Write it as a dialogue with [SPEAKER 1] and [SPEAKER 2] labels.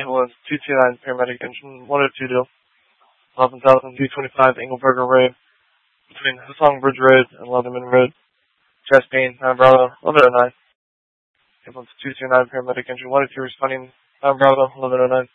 [SPEAKER 1] ambulance 229 paramedic engine 102 deal. 11,225 Engleberger Road between Hillsong Bridge Road and Leatherman Road. Chest pain, 9 Bravo, 1109. Ambulance 229 paramedic engine 102 responding, 9 Bravo, 1109.